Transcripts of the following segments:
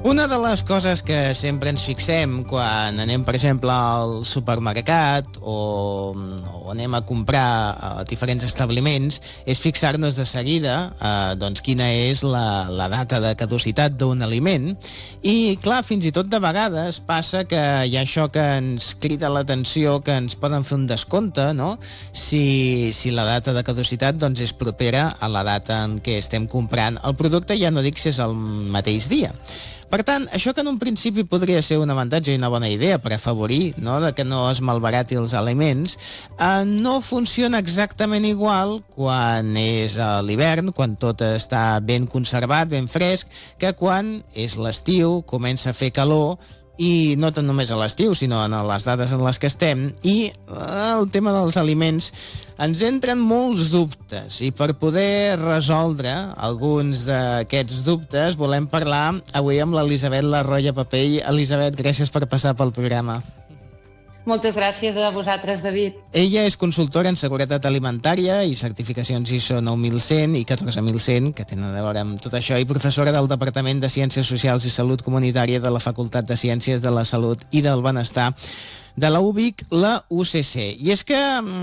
Una de les coses que sempre ens fixem quan anem, per exemple, al supermercat o anem a comprar a diferents establiments és fixar-nos de seguida doncs quina és la data de caducitat d'un aliment. I, clar, fins i tot de vegades passa que hi ha això que ens crida l'atenció, que ens poden fer un descompte, no? Si la data de caducitat doncs, és propera a la data en què estem comprant el producte, ja no dic si és el mateix dia. Per tant, això que en un principi podria ser un avantatge i una bona idea per afavorir, no?, de que no es malbarati els aliments, no funciona exactament igual quan és a l'hivern, quan tot està ben conservat, ben fresc, que quan és l'estiu, comença a fer calor, i no tant només a l'estiu, sinó en les dates en les que estem, i el tema dels aliments ens entren molts dubtes, i per poder resoldre alguns d'aquests dubtes volem parlar avui amb l'Elisabet Larroya Papell. Elisabet, gràcies per passar pel programa. Moltes gràcies a vosaltres, David. Ella és consultora en seguretat alimentària i certificacions ISO 9100 i 14100, que tenen a veure amb tot això, i professora del Departament de Ciències Socials i Salut Comunitària de la Facultat de Ciències de la Salut i del Benestar de la UVic, la UCC. I és que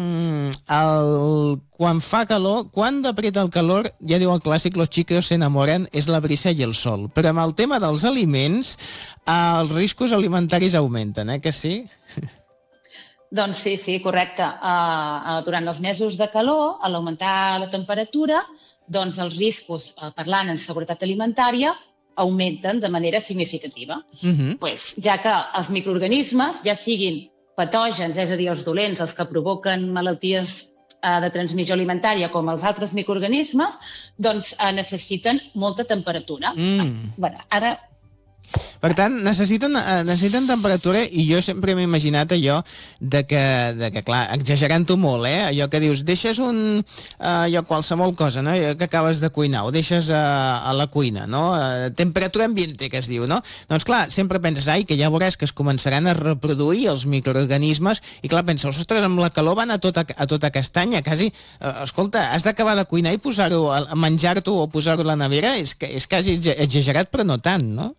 quan fa calor, quan apreta el calor, ja diu el clàssic, los chicos se enamoran, és la brisa i el sol. Però amb el tema dels aliments, els riscos alimentaris augmenten, que sí? Doncs sí, correcte. Durant els mesos de calor, a l'augmentar la temperatura, doncs els riscos, parlant en seguretat alimentària, augmenten de manera significativa. Ja que els microorganismes, ja siguin patògens, és a dir, els dolents, els que provoquen malalties de transmissió alimentària, com els altres microorganismes, doncs necessiten molta temperatura. Ara... Per tant, necessiten temperatura, i jo sempre m'he imaginat allò de que clar, exagerant-ho molt, allò que dius, deixes qualsevol cosa, no?, que acabes de cuinar, o deixes a la cuina, no?, temperatura ambiente, que es diu, no? Doncs clar, sempre penses, que ja veuràs que es començaran a reproduir els microorganismes, i clar, penses, ostres, amb la calor van a tota castanya, quasi, escolta, has d'acabar de cuinar i posar-ho, menjar-t'ho o posar-ho a la nevera, és quasi exagerat, però no tant, no?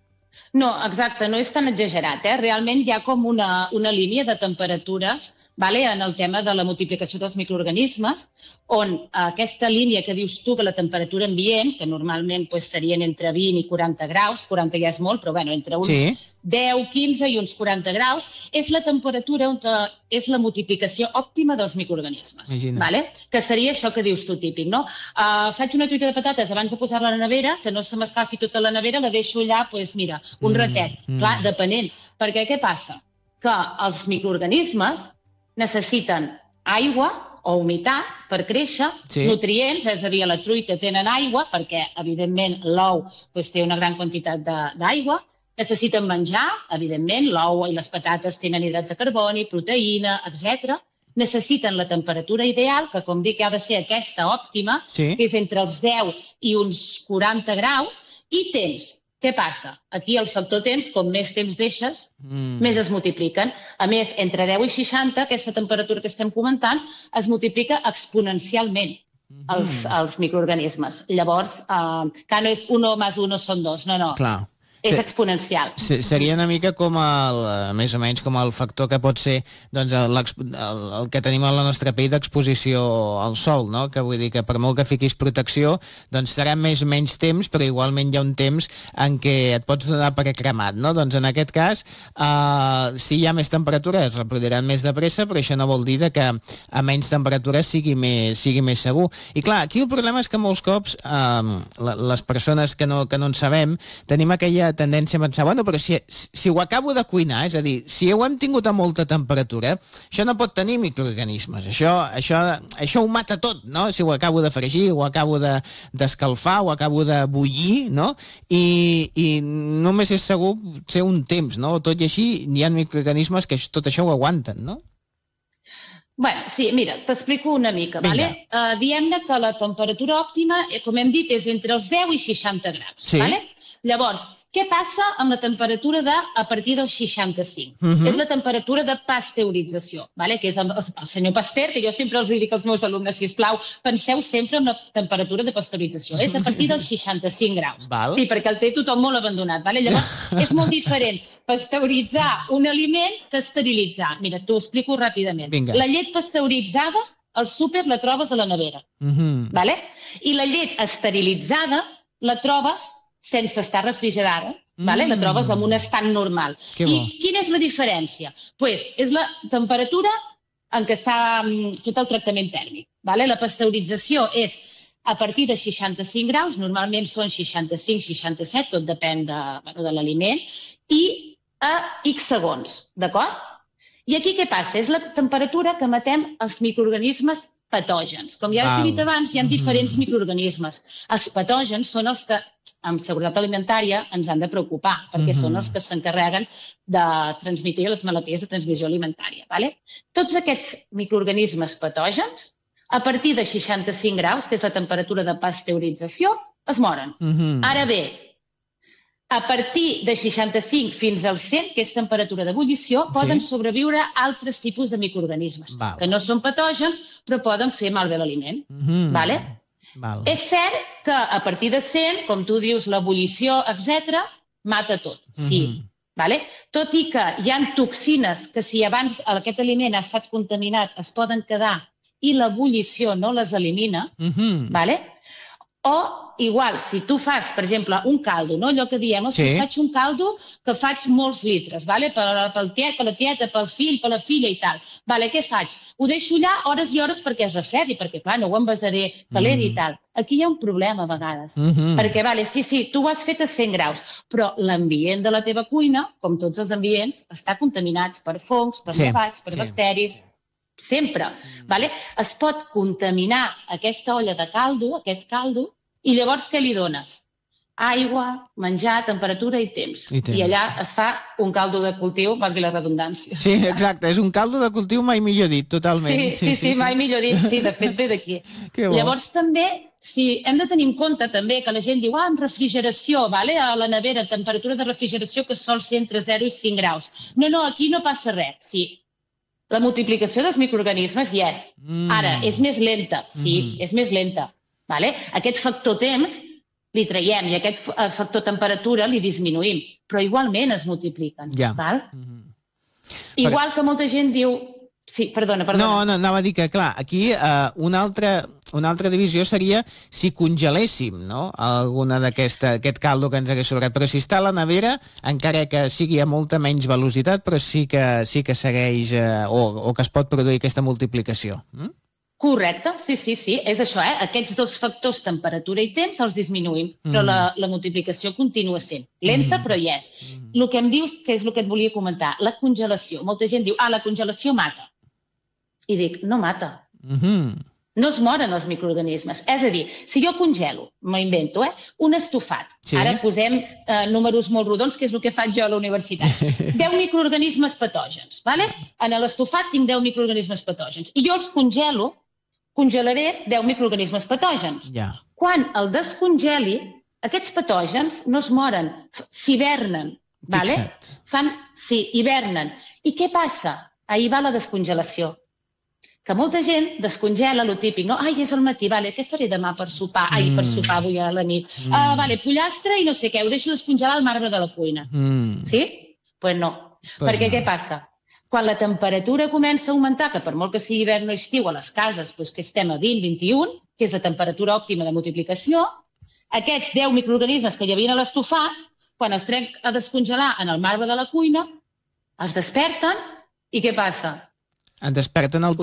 No, exacte, no és tan exagerat. Realment hi ha com una línia de temperatures en el tema de la multiplicació dels microorganismes, on aquesta línia que dius tu, que la temperatura ambient, que normalment serien entre 20 i 40 graus, 40 ja és molt, però entre uns 10, 15 i uns 40 graus, és la temperatura on és la multiplicació òptima dels microorganismes. Que seria això que dius tu, típic, no? Faig una truita de patates abans de posar-la a la nevera, que no se m'escalfi tota la nevera, la deixo allà, mira, un ratet. Clar, depenent. Perquè què passa? Que els microorganismes necessiten aigua o humitat per créixer, nutrients, és a dir, a la truita tenen aigua, perquè, evidentment, l'ou té una gran quantitat d'aigua, necessiten menjar, evidentment, l'ou i les patates tenen hidrats de carboni, proteïna, etc. Necessiten la temperatura ideal, que, com dic, ha de ser aquesta òptima, que és entre els 10 i uns 40 graus, i temps. Què passa? Aquí el factor temps, com més temps deixes, més es multipliquen. A més, entre 10 i 60, aquesta temperatura que estem comentant, es multiplica exponencialment els microorganismes. Llavors, que no és 1 més 1 són 2, no. Clar. És exponencial. Seria una mica com més o menys com el factor que pot ser el que tenim a la nostra pell d'exposició al sol, no? Que vull dir que per molt que fiquis protecció, doncs serà més o menys temps, però igualment hi ha un temps en què et pots donar per cremat, no? Doncs en aquest cas, si hi ha més temperatura es reproduiran més de pressa, però això no vol dir que a menys temperatura sigui més segur. I clar, aquí el problema és que molts cops les persones que no en sabem tenim aquella tendència a pensar, però si ho acabo de cuinar, és a dir, si ho hem tingut a molta temperatura, això no pot tenir microorganismes, això ho mata tot, no? Si ho acabo de fregir, ho acabo d'escalfar, ho acabo de bullir, no? I només és segur ser un temps, no? Tot i així hi ha microorganismes que tot això ho aguanten, no? Sí, mira, t'explico una mica, vale? Diem-ne que la temperatura òptima, com hem dit, és entre els 10 i 60 graus, vale? Llavors, Què passa amb la temperatura a partir dels 65? És la temperatura de pasteurització, que és el senyor Pasteur, que jo sempre els dic als meus alumnes, sisplau, penseu sempre en la temperatura de pasteurització. És a partir dels 65 graus. Sí, perquè el té tothom molt abandonat. Llavors, és molt diferent pasteuritzar un aliment que esterilitzar. Mira, t'ho explico ràpidament. La llet pasteuritzada al súper la trobes a la nevera. I la llet esterilitzada la trobes sense estar refrigerada. La trobes en un estant normal. I quina és la diferència? És la temperatura en què s'ha fet el tractament tèrmic. La pasteurització és a partir de 65 graus, normalment són 65-67, tot depèn de l'aliment, i a X segons, d'acord? I aquí què passa? És la temperatura que matem els microorganismes patògens. Com ja he dit abans, hi ha diferents microorganismes. Els patògens són els que, amb seguretat alimentària, ens han de preocupar, perquè són els que s'encarreguen de transmetre les malalties de transmissió alimentària. Tots aquests microorganismes patògens, a partir de 65 graus, que és la temperatura de pasteurització, es moren. Ara bé, a partir de 65 fins al 100, que és temperatura d'ebullició, poden sobreviure altres tipus de microorganismes, que no són patògens, però poden fer malbé l'aliment. És cert que a partir de 100, com tu dius, l'ebullició, etc., mata tot, sí. Tot i que hi ha toxines que si abans aquest aliment ha estat contaminat es poden quedar i l'ebullició no les elimina, o igual, si tu fas, per exemple, un caldo, allò que diem, faig un caldo que faig molts litres, per la tieta, pel fill, per la filla i tal. Què faig? Ho deixo allà hores i hores perquè es refredi, perquè, clar, no ho envasaré calent i tal. Aquí hi ha un problema a vegades, perquè, sí, tu ho has fet a 100 graus, però l'ambient de la teva cuina, com tots els ambients, està contaminat per fongs, per larvats, per bacteris, sempre. Es pot contaminar aquesta olla de caldo, aquest caldo, i llavors què li dones? Aigua, menjar, temperatura i temps. I allà es fa un caldo de cultiu, valgui la redundància. Sí, exacte, és un caldo de cultiu mai millor dit, totalment. Sí, mai millor dit, sí, de fet ve d'aquí. Llavors també, hem de tenir en compte també que la gent diu, en refrigeració, a la nevera, temperatura de refrigeració que sol ser entre 0 i 5 graus. No, aquí no passa res, sí. La multiplicació dels microorganismes hi és. Ara, és més lenta, sí, és més lenta. Aquest factor temps li traiem i aquest factor temperatura li disminuïm, però igualment es multipliquen. Igual que molta gent diu... Sí, perdona. No, anava a dir que, clar, aquí una altra divisió seria si congeléssim alguna d'aquest caldo que ens hagués sobrat, però si està a la nevera, encara que sigui a molta menys velocitat, però sí que segueix o que es pot produir aquesta multiplicació. Correcte, sí, és això, aquests dos factors, temperatura i temps, els disminuïm, però la multiplicació continua sent lenta, però hi és. El que em dius, que és el que et volia comentar, la congelació. Molta gent diu, la congelació mata. I dic, no mata. No es moren els microorganismes. És a dir, si jo congelo, m'ho invento, un estofat, ara posem números molt rodons, que és el que faig jo a la universitat, 10 microorganismes patògens. En l'estofat tinc 10 microorganismes patògens. I jo els congelaré 10 microorganismes patògens. Quan el descongeli, aquests patògens no es moren, s'hivernen. Sí, hivernen. I què passa? Ahir va la descongelació. Que molta gent descongela, lo típic, no? És al matí, què faré demà per sopar? Per sopar avui a la nit. Pollastre i no sé què, ho deixo descongelar al marbre de la cuina. Sí? Doncs no. Perquè què passa? Quan la temperatura comença a augmentar, que per molt que sigui hivern o estiu a les cases, que estem a 20-21, que és la temperatura òptima de multiplicació, aquests 10 microorganismes que hi havia a l'estofat, quan es trec a descongelar en el marbre de la cuina, es desperten i què passa? Han despertat el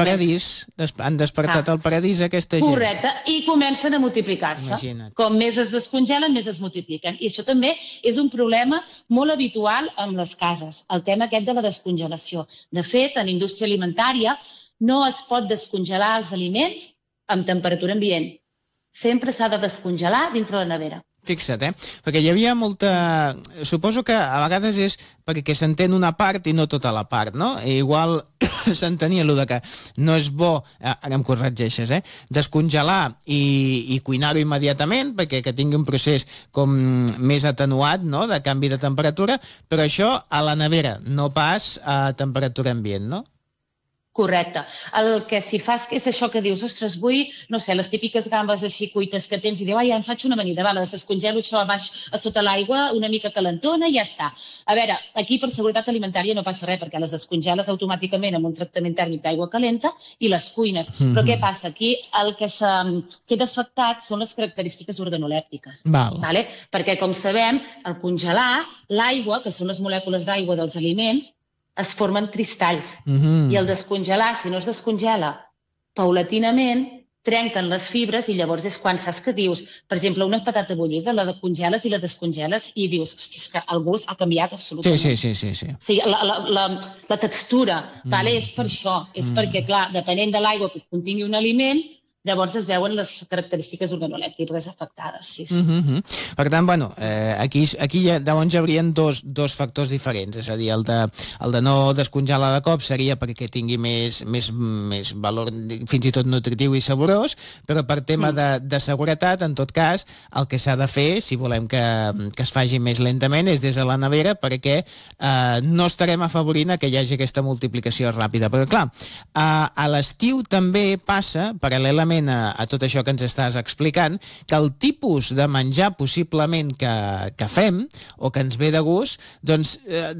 paradís aquesta gent. Correcte, i comencen a multiplicar-se. Com més es descongelen, més es multipliquen. I això també és un problema molt habitual en les cases, el tema aquest de la descongelació. De fet, en indústria alimentària no es pot descongelar els aliments amb temperatura ambient. Sempre s'ha de descongelar dintre la nevera. Fixa't, perquè hi havia molta... Suposo que a vegades és perquè s'entén una part i no tota la part, no? Igual s'entenia allò de que no és bo, ara em corregeixes, descongelar i cuinar-ho immediatament perquè que tingui un procés com més atenuat, no?, de canvi de temperatura, però això a la nevera, no pas a temperatura ambient, no? Correcte. El que si fas és això que dius, ostres, vull, no sé, les típiques gambes així cuites que tens i dius, ja em faig una amanida, les descongelo això a baix a sota l'aigua, una mica calentona i ja està. A veure, aquí per seguretat alimentària no passa res perquè les descongeles automàticament amb un tractament tèrmic d'aigua calenta i les cuines. Però què passa? Aquí el que queda afectat són les característiques organolèptiques. Vale? Perquè, com sabem, al congelar, l'aigua, que són les molècules d'aigua dels aliments, es formen cristalls. I al descongelar, si no es descongela paulatinament, trenquen les fibres i llavors és quan saps que dius, per exemple, una patata bullida, la congeles i la descongeles i dius, hosti, és que el gust ha canviat absolutament. Sí. La textura, és per això. És perquè, clar, depenent de l'aigua que contingui un aliment, llavors es veuen les característiques organolèptiques afectades. Per tant, aquí llavors hi haurien dos factors diferents, és a dir, el de no descongelar de cop seria perquè tingui més valor, fins i tot nutritiu i saborós, però per tema de seguretat, en tot cas, el que s'ha de fer, si volem que es faci més lentament, és des de la nevera, perquè no estarem afavorint que hi hagi aquesta multiplicació ràpida. Però clar, a l'estiu també passa, paral·lelament a tot això que ens estàs explicant, que el tipus de menjar possiblement que fem o que ens ve de gust, doncs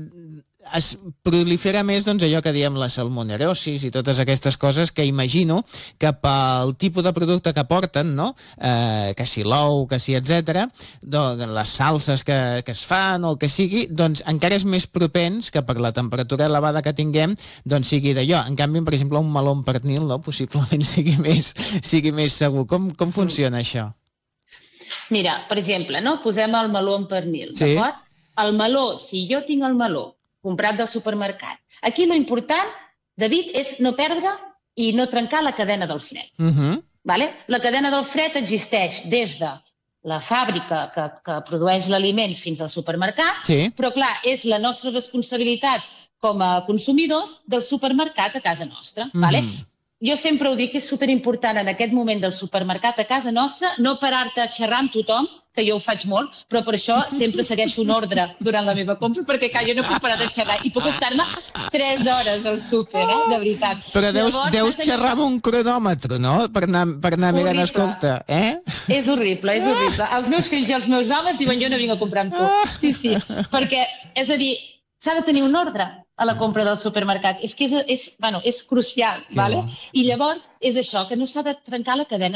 es prolifera més allò que diem la salmonerosis i totes aquestes coses que imagino que pel tipus de producte que porten, no? Que si l'ou, que si etc, les salses que es fan o el que sigui, doncs encara és més propens que per la temperatura elevada que tinguem doncs sigui d'allò. En canvi, per exemple, un meló amb pernil, no? Possiblement sigui més segur. Com funciona això? Mira, per exemple, no? Posem el meló amb pernil, d'acord? El meló, si jo tinc el meló comprat del supermercat. Aquí l'important, David, és no perdre i no trencar la cadena del fred. La cadena del fred existeix des de la fàbrica que produeix l'aliment fins al supermercat, però clar, és la nostra responsabilitat com a consumidors del supermercat a casa nostra. Jo sempre ho dic que és superimportant en aquest moment del supermercat a casa nostra no parar-te a xerrar amb tothom, que jo ho faig molt, però per això sempre segueixo un ordre durant la meva compra, perquè jo no puc parar de xerrar i puc estar-me 3 hores al súper, de veritat. Però deus xerrar amb un cronòmetre, no?, per anar mirant, escolta, És horrible, és horrible. Els meus fills i els meus homes diuen jo no vinc a comprar amb tu. Sí, perquè, és a dir, s'ha de tenir un ordre a la compra del supermercat. És que és crucial, i llavors és això, que no s'ha de trencar la cadena